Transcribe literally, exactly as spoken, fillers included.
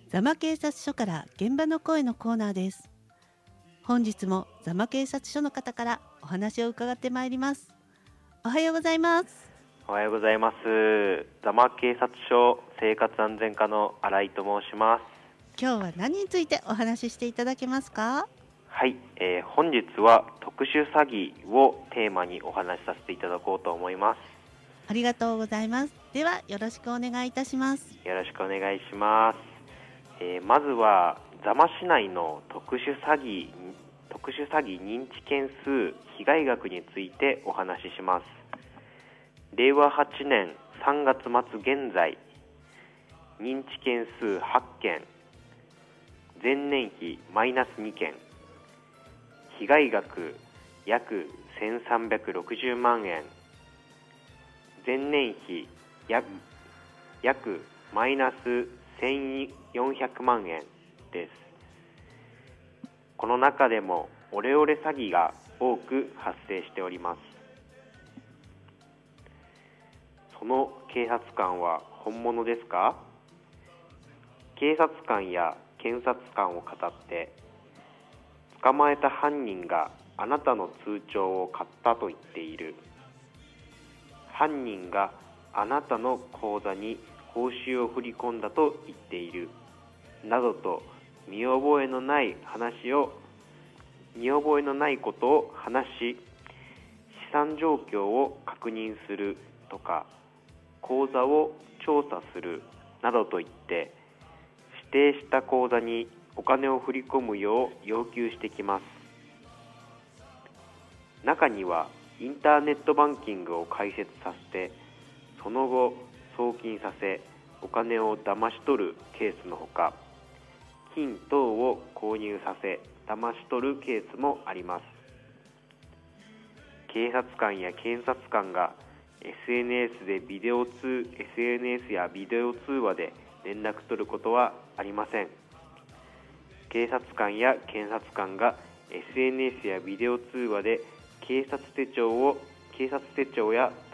座間警察署から現場の声のコーナーです。本日も座間警察署の方からお話を伺ってまいります。おはようございます。 おはようございます。座間警察署生活安全課の新井と申します。 今日は何についてお話ししていただけますか？ はい、えー、本日は特殊詐欺をテーマにお話しさせていただこうと思います。 ありがとうございます。ではよろしくお願いいたします。 よろしくお願いします。えー、まずは座間市内の特殊詐欺特殊詐欺認知件数被害額についてお話しします。れいわはちねんさんがつまつ現在、認知件数はっけん、前年比マイナスにけん、被害額約せんさんびゃくろくじゅうまんえん、前年比約、約マイナスせんよんひゃくまんえんです。この中でもオレオレ詐欺が多く発生しております。その警察官は本物ですか？警察官や検察官を語って捕まえた犯人があなたの通帳を買ったと言っている。犯人があなたの口座に報酬を振り込んだと言っている。などと見覚えのない話を見覚えのないことを話し、資産状況を確認するとか、口座を調査するなどと言って指定した口座にお金を振り込むよう要求してきます。中にはインターネットバンキングを開設させて、その後送金させお金を騙し取るケースのほか、金等を購入させ騙し取るケースもあります。警察官や検察官が エスエヌエス でビデオ通 エスエヌエス やビデオ通話で連絡取ることはありません。警察官や検察官が エスエヌエス やビデオ通話で警察手帳を警察手帳や